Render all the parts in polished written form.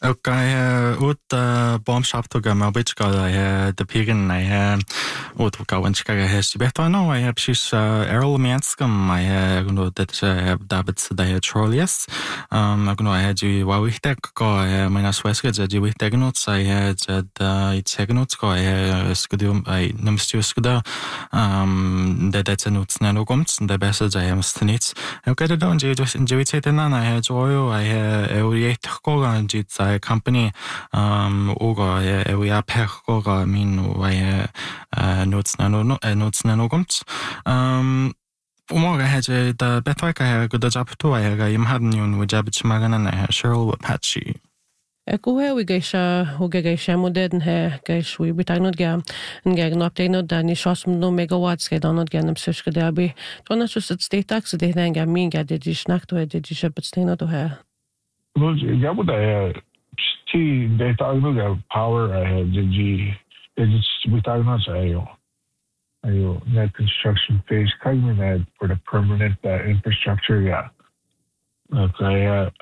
Okay, ut bombshaftuga melbichka de pigan ut gawanchka sibetano I have she's Errol Manskam I gno that David the Trollius agno I had you wawihtek ko mina sweska jadi wihtegnuts I had it's hegnuts ko skudium I numstu skuda that's a nuts nanogums the best I am snits I get it on jivitetena I had oil I had ko company oga we are pergoga min we notes nanogomt Umoga had the betwaka good job to I am hadn't you with Jabich Magan and Cheryl Apache. Gohe we geisha ho geisha modern he geish we bitagnod gam and gag not no dani shosm no megawatts get on again am sushka derby. Don't just state tax de then gam min gad de snack to de ship but stay not to her. Well, Yabuda they talk about power it's we talk about net construction phase coming that for the permanent infrastructure okay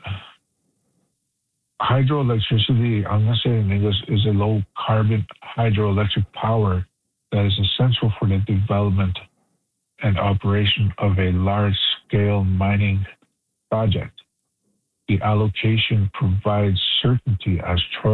hydroelectricity I'm gonna say in English is a low carbon hydroelectric power that is essential for the development and operation of a large scale mining project. The allocation provides certainty as